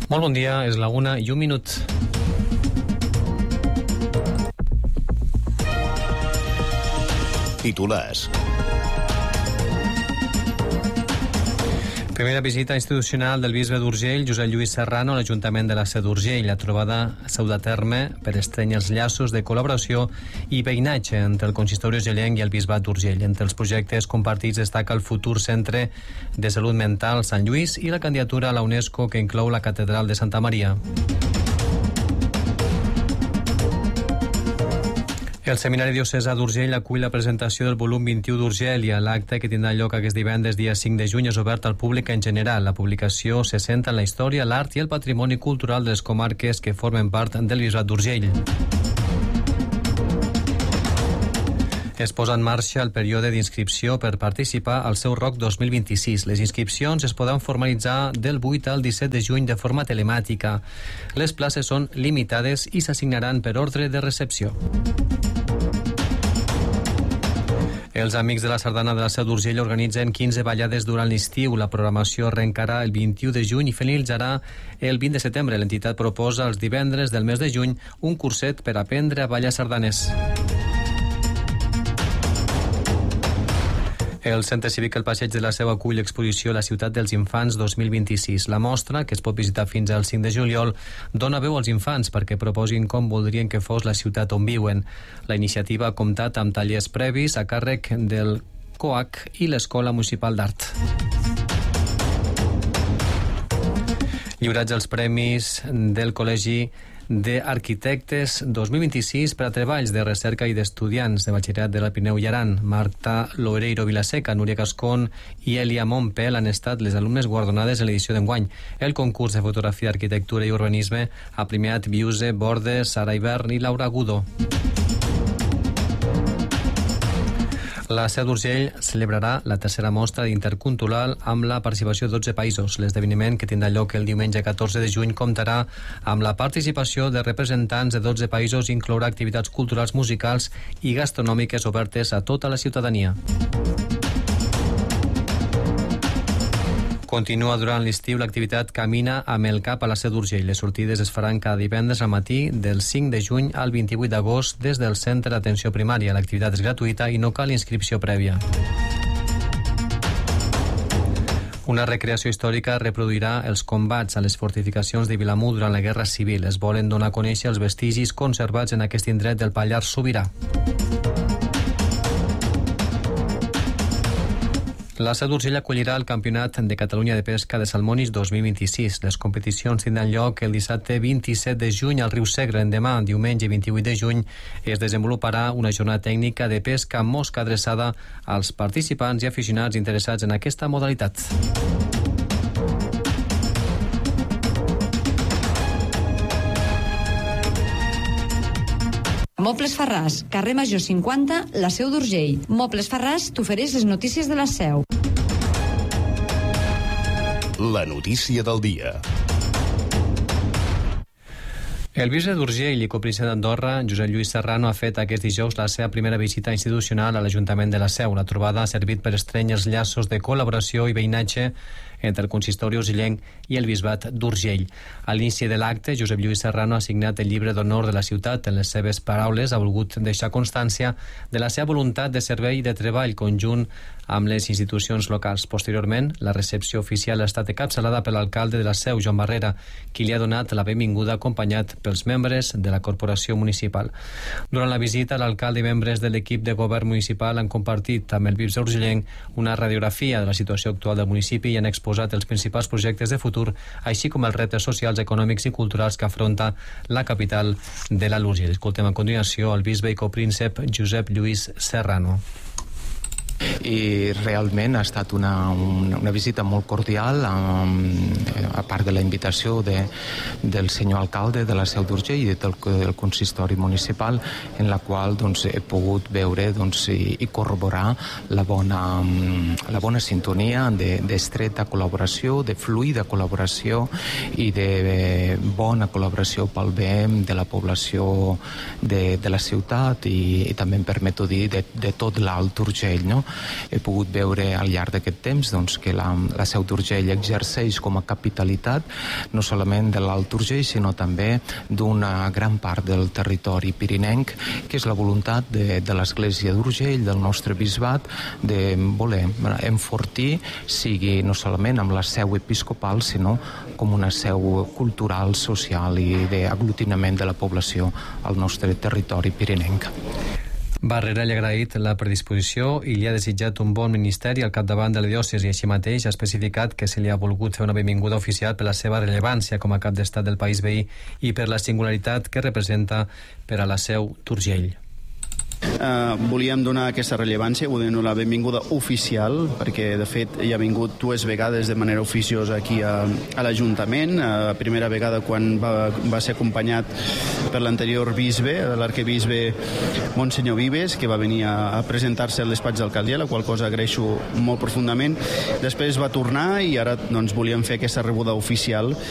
Molt bon dia, és la 1:01. Titulars. Primera visita institucional del bisbe d'Urgell, Josep Lluís Serrano, a l'Ajuntament de la Seu d'Urgell. La trobada s'ha dut a terme per estrènyer els llaços de col·laboració i veïnatge entre el consistori urgellenc i el bisbat d'Urgell. Entre els projectes compartits destaca el futur centre de salut mental Sant Lluís i la candidatura a la UNESCO que inclou la catedral de Santa Maria. El Seminari Diocesà d'Urgell acull la presentació del volum 21 d'Urgèlia. L'acte, que tindrà lloc aquest divendres, dia 5 de juny, és obert al públic en general. La publicació se centra en la història, l'art i el patrimoni cultural de les comarques que formen part del bisbat d'Urgell. Es posa en marxa el període d'inscripció per participar al Seu Roc 2026. Les inscripcions es poden formalitzar del 8 al 17 de juny de forma telemàtica. Les places són limitades i s'assignaran per ordre de recepció. Els Amics de la Sardana de la Seu d'Urgell organitzen 15 ballades durant l'estiu. La programació arrencarà el 21 de juny i finalitzarà el 20 de setembre. L'entitat proposa els divendres del mes de juny un curset per aprendre a ballar sardanes. El Centre Cívic El Passeig de la Seu acull l'exposició La Ciutat dels Infants 2026. La mostra, que es pot visitar fins al 5 de juliol, dona veu als infants perquè proposin com voldrien que fos la ciutat on viuen. La iniciativa ha comptat amb tallers previs a càrrec del COAC i l'Escola Municipal d'Art. Lliurats els premis del Col·legi d'Arquitectes 2026 per a treballs de recerca i d'estudiants de batxillerat de l'Alpineu i Aran. Marta Loreiro Vilaseca, Núria Cascón i Elia Montpel han estat les alumnes guardonades en l'edició d'enguany. El concurs de fotografia, arquitectura i urbanisme ha premiat Viuse, Bordes, Sara Ibern i Laura Agudo. La Seu d'Urgell celebrarà la tercera mostra intercultural amb la participació de 12 països. L'esdeveniment, que tindrà lloc el diumenge 14 de juny, comptarà amb la participació de representants de 12 països i inclourà activitats culturals, musicals i gastronòmiques obertes a tota la ciutadania. Continua durant l'estiu l'activitat Camina amb el cap a la Seu d'Urgell. Les sortides es faran cada divendres al matí del 5 de juny al 28 d'agost des del Centre d'Atenció Primària. L'activitat és gratuïta i no cal inscripció prèvia. Una recreació històrica reproduirà els combats a les fortificacions de Vilamur durant la Guerra Civil. Es volen donar a conèixer els vestigis conservats en aquest indret del Pallars Sobirà. La Seu d'Urgell acollirà el Campionat de Catalunya de Pesca de Salmonis 2026. Les competicions tindran lloc el dissabte 27 de juny al riu Segre. Demà, diumenge 28 de juny, es desenvoluparà una jornada tècnica de pesca amb mosca adreçada als participants i aficionats interessats en aquesta modalitat. Mobles Farràs, carrer Major 50, la Seu d'Urgell. Mobles Farràs t'ofereix les notícies de la Seu. La notícia del dia. El bisbe d'Urgell i copríncep d'Andorra, Josep Lluís Serrano, ha fet aquest dijous la seva primera visita institucional a l'Ajuntament de la Seu. La trobada ha servit per estrènyer els llaços de col·laboració i veïnatge entre el consistori urgellenc i el bisbat d'Urgell. A l'inici de l'acte, Josep Lluís Serrano ha signat el llibre d'honor de la ciutat. En les seves paraules ha volgut deixar constància de la seva voluntat de servei i de treball conjunt amb les institucions locals. Posteriorment, la recepció oficial ha estat encapçalada per l'alcalde de la Seu, Joan Barrera, qui li ha donat la benvinguda acompanyat pels membres de la corporació municipal. Durant la visita, l'alcalde i membres de l'equip de govern municipal han compartit amb el bisbe urgellenc una radiografia de la situació actual del municipi i han exposat els principals projectes de futur, així com els reptes socials, econòmics i culturals que afronta la capital de l'Alt Urgell. Escoltem a continuació el bisbe i copríncep Josep Lluís Serrano. I realment ha estat una visita molt cordial, a part de la invitació del senyor alcalde de la Seu d'Urgell i del consistori municipal, en la qual he pogut veure i corroborar la bona sintonia d'estreta col·laboració, de fluida col·laboració i de bona col·laboració pel bé de la població de la ciutat i també em permeto dir de tot l'Alt Urgell, no? he pogut veure al llarg d'aquest temps doncs, que la Seu d'Urgell exerceix com a capitalitat no solament de l'Alt Urgell, sinó també d'una gran part del territori pirinenc, que és la voluntat de l'Església d'Urgell, del nostre bisbat, de voler enfortir, sigui no solament amb la seu episcopal, sinó com una seu cultural, social i d'aglutinament de la població al nostre territori pirinenc. Barrera li ha agraït la predisposició i li ha desitjat un bon ministeri al capdavant de la diòcesi. Així mateix ha especificat que se li ha volgut fer una benvinguda oficial per la seva rellevància com a cap d'estat del país veí i per la singularitat que representa per a la Seu d'Urgell. Volíem donar aquesta rellevància, volíem donar la benvinguda oficial, perquè de fet ja ha vingut 2 vegades de manera oficiosa aquí a l'Ajuntament. La primera vegada quan va ser acompanyat per l'anterior bisbe, l'arquebisbe Monsenyor Vives, que va venir a presentar-se al despatx d'alcaldia, la qual cosa agraeixo molt profundament. Després va tornar i ara doncs, volíem fer aquesta rebuda oficial